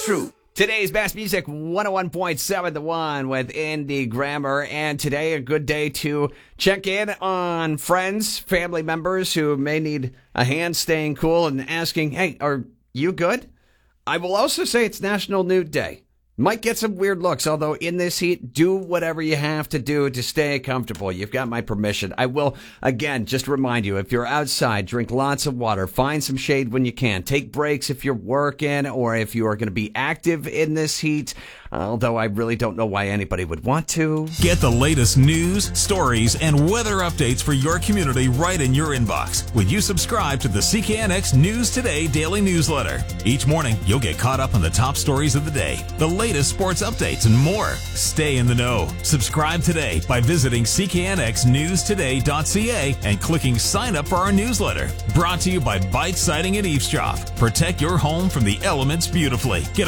true. Today's best music, 101.7 The One with Indie Grammar. And today, a good day to check in on friends, family members who may need a hand staying cool and asking, hey, are you good? I will also say it's National Nude Day. Might get some weird looks, although in this heat, do whatever you have to do to stay comfortable. You've got my permission. I will, again, just remind you, if you're outside, drink lots of water, find some shade when you can, take breaks if you're working or if you are going to be active in this heat, although I really don't know why anybody would want to. Get the latest news, stories, and weather updates for your community right in your inbox when you subscribe to the CKNX News Today daily newsletter. Each morning, you'll get caught up on the top stories of the day, the latest sports updates, and more. Stay in the know. Subscribe today by visiting cknxnewstoday.ca and clicking sign up for our newsletter. Brought to you by Bite Siding and Eavesdrop. Protect your home from the elements beautifully. Get